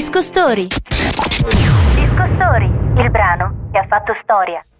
Disco Story. Disco Story, il brano che ha fatto storia.